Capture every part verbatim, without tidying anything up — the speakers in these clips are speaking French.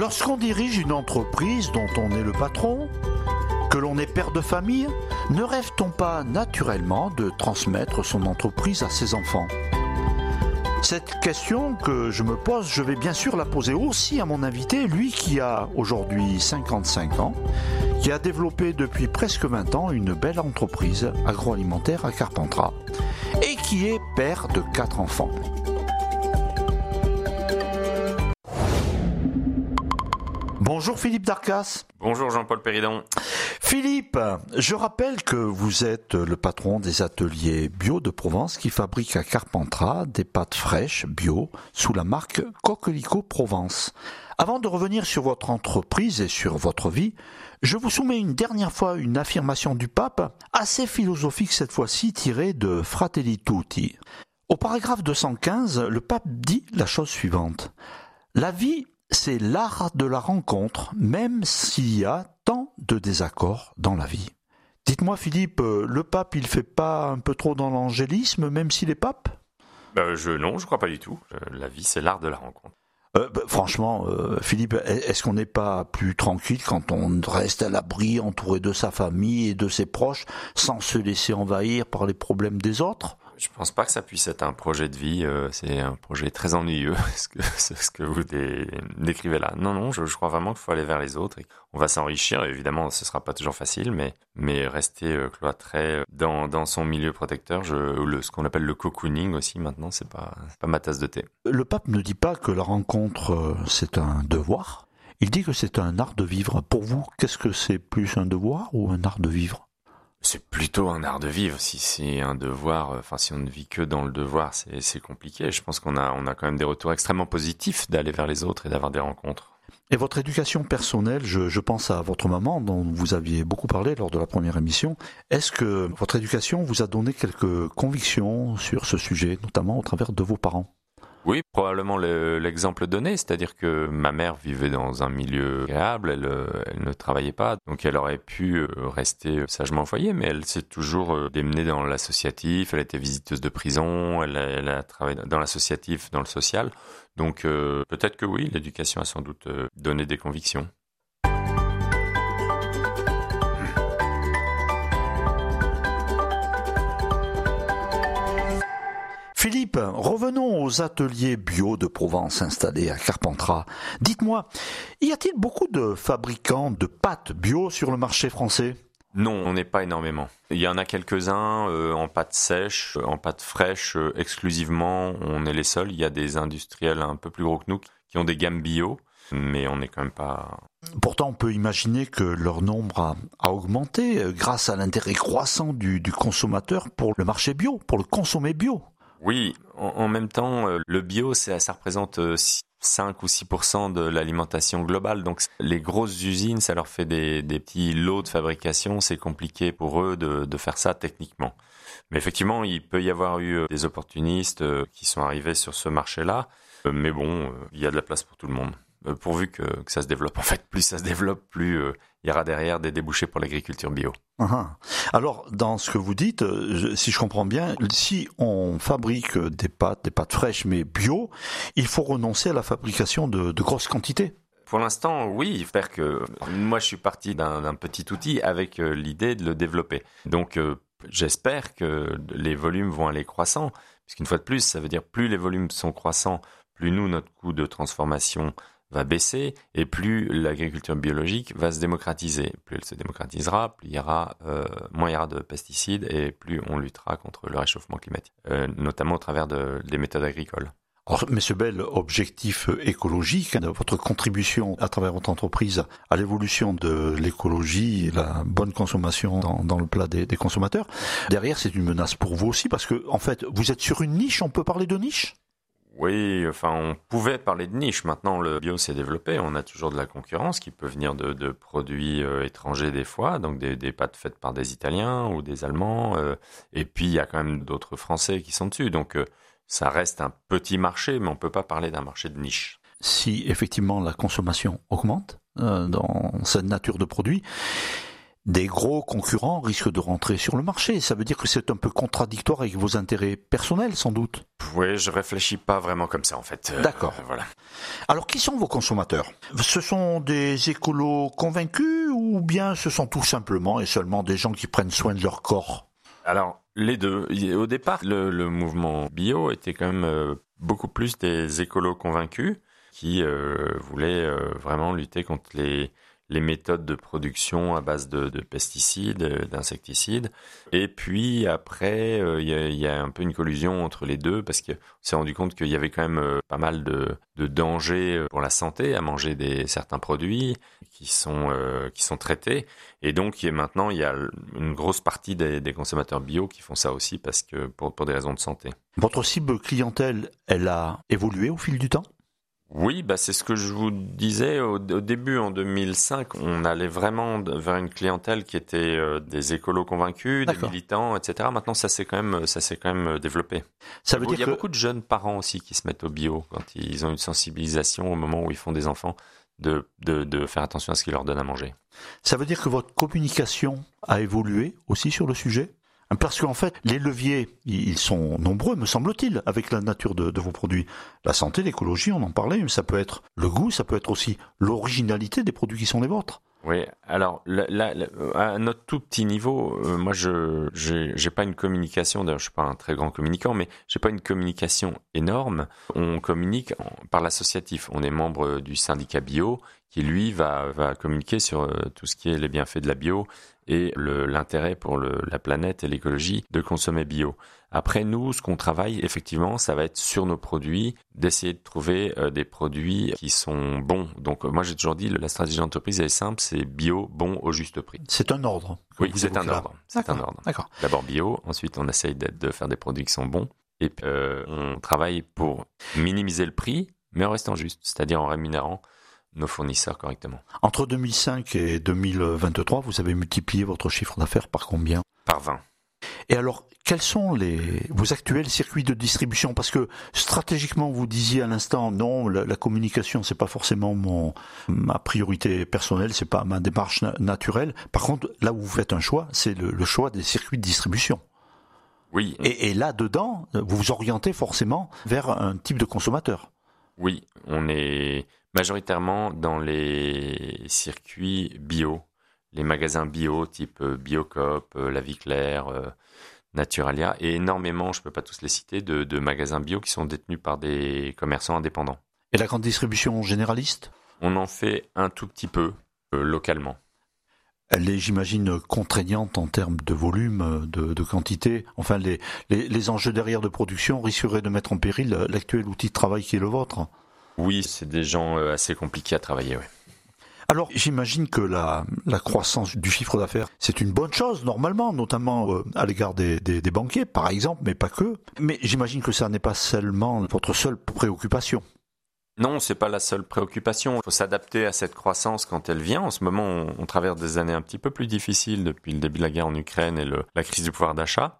Lorsqu'on dirige une entreprise dont on est le patron, que l'on est père de famille, ne rêve-t-on pas naturellement de transmettre son entreprise à ses enfants ? Cette question que je me pose, je vais bien sûr la poser aussi à mon invité, lui qui a aujourd'hui cinquante-cinq ans, qui a développé depuis presque vingt ans une belle entreprise agroalimentaire à Carpentras et qui est père de quatre enfants. Bonjour Philippe Darcas. Bonjour Jean-Paul Péridon. Philippe, je rappelle que vous êtes le patron des ateliers bio de Provence qui fabriquent à Carpentras des pâtes fraîches bio sous la marque Coquelicot Provence. Avant de revenir sur votre entreprise et sur votre vie, je vous soumets une dernière fois une affirmation du pape, assez philosophique cette fois-ci, tirée de Fratelli Tutti. Au paragraphe deux cent quinze, le pape dit la chose suivante. La vie, c'est l'art de la rencontre, même s'il y a tant de désaccords dans la vie. Dites-moi Philippe, le pape il fait pas un peu trop dans l'angélisme, même s'il est pape ? Ben, je, non, je crois pas du tout. La vie, c'est l'art de la rencontre. Euh, bah, franchement, euh, Philippe, est-ce qu'on n'est pas plus tranquille quand on reste à l'abri, entouré de sa famille et de ses proches, sans se laisser envahir par les problèmes des autres ? Je pense pas que ça puisse être un projet de vie. Euh, c'est un projet très ennuyeux, ce que, ce que vous dé- décrivez là. Non, non, je, je crois vraiment qu'il faut aller vers les autres. Et on va s'enrichir. Évidemment, ce sera pas toujours facile, mais mais rester euh, cloîtré dans dans son milieu protecteur, je, le, ce qu'on appelle le cocooning aussi maintenant, c'est pas c'est pas ma tasse de thé. Le pape ne dit pas que la rencontre euh, c'est un devoir. Il dit que c'est un art de vivre. Pour vous, qu'est-ce que c'est plus un devoir ou un art de vivre ? C'est plutôt un art de vivre. Si c'est un devoir, enfin si on ne vit que dans le devoir, c'est c'est compliqué. Je pense qu'on a on a quand même des retours extrêmement positifs d'aller vers les autres et d'avoir des rencontres. Et votre éducation personnelle, je, je pense à votre maman dont vous aviez beaucoup parlé lors de la première émission. Est-ce que votre éducation vous a donné quelques convictions sur ce sujet, notamment au travers de vos parents ? Oui, probablement le, l'exemple donné, c'est-à-dire que ma mère vivait dans un milieu agréable, elle, elle ne travaillait pas, donc elle aurait pu rester sagement au foyer, mais elle s'est toujours démenée dans l'associatif, elle était visiteuse de prison, elle a, elle a travaillé dans l'associatif, dans le social, donc euh, peut-être que oui, l'éducation a sans doute donné des convictions. Philippe, revenons aux ateliers bio de Provence installés à Carpentras. Dites-moi, y a-t-il beaucoup de fabricants de pâtes bio sur le marché français ? Non, on n'est pas énormément. Il y en a quelques-uns euh, en pâtes sèches, en pâtes fraîches euh, exclusivement. On est les seuls. Il y a des industriels un peu plus gros que nous qui ont des gammes bio, mais on n'est quand même pas... Pourtant, on peut imaginer que leur nombre a, a augmenté grâce à l'intérêt croissant du, du consommateur pour le marché bio, pour le consommer bio. Oui, en, en même temps, euh, le bio, ça, ça représente euh, cinq ou six pour cent de l'alimentation globale. Donc les grosses usines, ça leur fait des, des petits lots de fabrication. C'est compliqué pour eux de, de faire ça techniquement. Mais effectivement, il peut y avoir eu des opportunistes euh, qui sont arrivés sur ce marché-là. Euh, mais bon, euh, il y a de la place pour tout le monde. Euh, pourvu que, que ça se développe. En fait, plus ça se développe, plus euh, il y aura derrière des débouchés pour l'agriculture bio. Uh-huh. Alors, dans ce que vous dites, je, si je comprends bien, si on fabrique des pâtes, des pâtes fraîches mais bio, il faut renoncer à la fabrication de, de grosses quantités. Pour l'instant, oui. J'espère que moi, je suis parti d'un, d'un petit outil avec euh, l'idée de le développer. Donc, euh, j'espère que les volumes vont aller croissant, puisqu'une fois de plus, ça veut dire plus les volumes sont croissants, plus nous, notre coût de transformation va baisser et plus l'agriculture biologique va se démocratiser. Plus elle se démocratisera, plus il y aura, euh, moins il y aura de pesticides et plus on luttera contre le réchauffement climatique, euh, notamment au travers de, des méthodes agricoles. Alors, mais ce bel objectif écologique, votre contribution à travers votre entreprise à l'évolution de l'écologie et la bonne consommation dans, dans le plat des, des consommateurs, derrière c'est une menace pour vous aussi parce que en fait vous êtes sur une niche, on peut parler de niche ? Oui, enfin, on pouvait parler de niche. Maintenant, le bio s'est développé. On a toujours de la concurrence qui peut venir de, de produits euh, étrangers des fois, donc des, des pâtes faites par des Italiens ou des Allemands. Euh, et puis, il y a quand même d'autres Français qui sont dessus. Donc, euh, ça reste un petit marché, mais on peut pas parler d'un marché de niche. Si effectivement la consommation augmente euh, dans cette nature de produit, des gros concurrents risquent de rentrer sur le marché. Ça veut dire que c'est un peu contradictoire avec vos intérêts personnels, sans doute. Oui, je réfléchis pas vraiment comme ça, en fait. Euh, D'accord. Voilà. Alors, qui sont vos consommateurs? Ce sont des écolos convaincus ou bien ce sont tout simplement et seulement des gens qui prennent soin de leur corps? Alors, les deux. Au départ, le, le mouvement bio était quand même euh, beaucoup plus des écolos convaincus qui euh, voulaient euh, vraiment lutter contre les les méthodes de production à base de, de pesticides, d'insecticides. Et puis après, il euh, y, y a un peu une collusion entre les deux parce qu'on s'est rendu compte qu'il y avait quand même euh, pas mal de, de dangers pour la santé à manger des, certains produits qui sont, euh, qui sont traités. Et donc maintenant, il y a une grosse partie des, des consommateurs bio qui font ça aussi parce que pour, pour des raisons de santé. Votre cible clientèle, elle a évolué au fil du temps? Oui, bah c'est ce que je vous disais au, au début, en deux mille cinq, on allait vraiment vers une clientèle qui était euh, des écolos convaincus, D'accord. des militants, et cetera. Maintenant, ça s'est quand même, ça s'est quand même développé. Ça veut il y a, dire il y a que... beaucoup de jeunes parents aussi qui se mettent au bio quand ils ont une sensibilisation au moment où ils font des enfants de, de, de faire attention à ce qu'ils leur donnent à manger. Ça veut dire que votre communication a évolué aussi sur le sujet? Parce qu'en fait, les leviers, ils sont nombreux, me semble-t-il, avec la nature de, de vos produits. La santé, l'écologie, on en parlait, mais ça peut être le goût, ça peut être aussi l'originalité des produits qui sont les vôtres. Oui, alors là, là, à notre tout petit niveau, euh, moi je j'ai, j'ai pas une communication, d'ailleurs je suis pas un très grand communicant, mais j'ai pas une communication énorme. On communique en, par l'associatif. On est membre du syndicat bio qui lui va va communiquer sur euh, tout ce qui est les bienfaits de la bio et le, l'intérêt pour le, la planète et l'écologie de consommer bio. Après, nous, ce qu'on travaille, effectivement, ça va être sur nos produits, d'essayer de trouver euh, des produits qui sont bons. Donc, euh, moi, j'ai toujours dit, la stratégie d'entreprise, elle est simple, c'est bio, bon, au juste prix. C'est un ordre. Oui, c'est un ordre. C'est un ordre. D'accord. D'abord bio, ensuite, on essaye de, de faire des produits qui sont bons. Et puis, euh, on travaille pour minimiser le prix, mais en restant juste, c'est-à-dire en rémunérant nos fournisseurs correctement. Entre deux mille cinq et deux mille vingt-trois, vous avez multiplié votre chiffre d'affaires par combien? Par vingt. Et alors, quels sont les, vos actuels circuits de distribution? Parce que stratégiquement, vous disiez à l'instant, non, la, la communication, c'est pas forcément mon, ma priorité personnelle, c'est pas ma démarche na- naturelle. Par contre, là où vous faites un choix, c'est le, le choix des circuits de distribution. Oui. Et, et là-dedans, vous vous orientez forcément vers un type de consommateur. Oui, on est majoritairement dans les circuits bio, les magasins bio type Biocoop, La Vie Claire, Naturalia, et énormément, je ne peux pas tous les citer, de, de magasins bio qui sont détenus par des commerçants indépendants. Et la grande distribution généraliste? On en fait un tout petit peu euh, localement. Elle est, j'imagine, contraignante en termes de volume, de, de quantité. Enfin, les, les, les enjeux derrière de production risqueraient de mettre en péril l'actuel outil de travail qui est le vôtre. Oui, c'est des gens assez compliqués à travailler, oui. Alors, j'imagine que la, la croissance du chiffre d'affaires, c'est une bonne chose, normalement, notamment euh, à l'égard des, des, des banquiers, par exemple, mais pas que. Mais j'imagine que ça n'est pas seulement votre seule préoccupation. Non, c'est pas la seule préoccupation. Il faut s'adapter à cette croissance quand elle vient. En ce moment, on, on traverse des années un petit peu plus difficiles depuis le début de la guerre en Ukraine et le, la crise du pouvoir d'achat.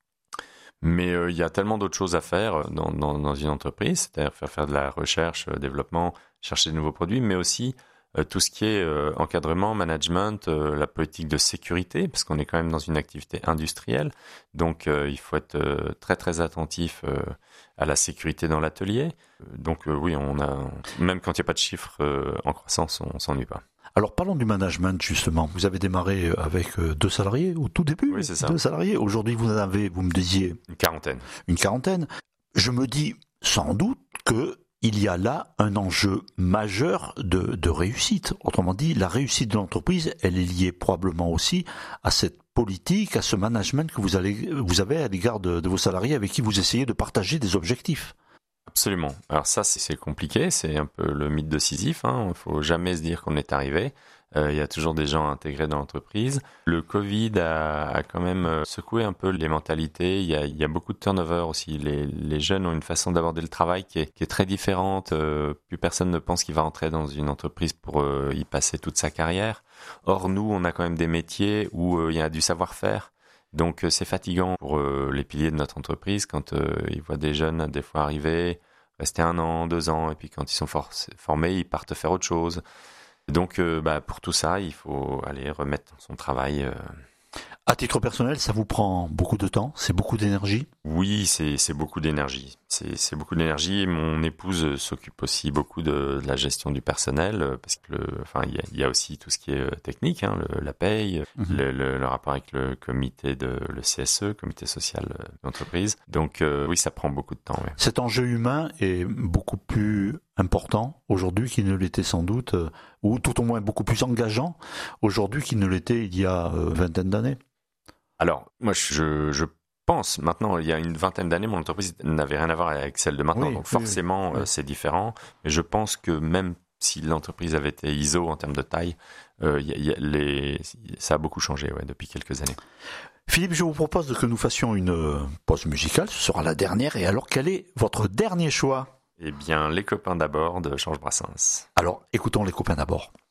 Mais euh, il y a tellement d'autres choses à faire dans, dans, dans une entreprise, c'est-à-dire faire, faire de la recherche, euh, développement, chercher de nouveaux produits, mais aussi euh, tout ce qui est euh, encadrement, management, euh, la politique de sécurité, parce qu'on est quand même dans une activité industrielle. Donc euh, il faut être euh, très très attentif euh, à la sécurité dans l'atelier. Donc euh, oui, on a, même quand il n'y a pas de chiffres euh, en croissance, on ne s'ennuie pas. Alors parlons du management justement. Vous avez démarré avec deux salariés au tout début. Oui, c'est ça. Deux salariés. Aujourd'hui, vous en avez, vous me disiez, une quarantaine. Une quarantaine. Je me dis sans doute que il y a là un enjeu majeur de, de réussite. Autrement dit, la réussite de l'entreprise, elle est liée probablement aussi à cette politique, à ce management que vous, allez, vous avez à l'égard de, de vos salariés avec qui vous essayez de partager des objectifs. Absolument. Alors ça, c'est, c'est compliqué, c'est un peu le mythe de Sisyphe. Hein. Il ne faut jamais se dire qu'on est arrivé. Euh, il y a toujours des gens intégrés dans l'entreprise. Le Covid a, a quand même secoué un peu les mentalités. Il y a, il y a beaucoup de turnover aussi. Les, les jeunes ont une façon d'aborder le travail qui est, qui est très différente. Euh, plus personne ne pense qu'il va entrer dans une entreprise pour euh, y passer toute sa carrière. Or, nous, on a quand même des métiers où euh, il y a du savoir-faire. Donc c'est fatigant pour euh, les piliers de notre entreprise quand euh, ils voient des jeunes des fois arriver, rester un an, deux ans, et puis quand ils sont for- formés, ils partent faire autre chose. Donc, euh, bah, pour tout ça, il faut aller remettre son travail. Euh... À titre personnel, ça vous prend beaucoup de temps, c'est beaucoup d'énergie? Oui, c'est, c'est beaucoup d'énergie. C'est, c'est beaucoup d'énergie. Mon épouse s'occupe aussi beaucoup de, de la gestion du personnel, parce que, le, enfin, il y a, il y a aussi tout ce qui est technique, hein, le, la paye, mm-hmm. le, le, le rapport avec le comité de le C S E, comité social d'entreprise. Donc, euh, oui, ça prend beaucoup de temps. Ouais. Cet enjeu humain est beaucoup plus important aujourd'hui qu'il ne l'était sans doute, euh, ou tout au moins beaucoup plus engageant aujourd'hui qu'il ne l'était il y a euh, vingtaine d'années. Alors, moi, je, je pense, maintenant, il y a une vingtaine d'années, mon entreprise n'avait rien à voir avec celle de maintenant, oui, donc forcément, oui, oui. Euh, c'est différent. Mais je pense que même si l'entreprise avait été I S O en termes de taille, euh, y a, y a les, ça a beaucoup changé ouais, depuis quelques années. Philippe, je vous propose que nous fassions une pause musicale, ce sera la dernière. Et alors, quel est votre dernier choix ? Eh bien, Les copains d'abord de Georges Brassens. Alors, écoutons Les copains d'abord.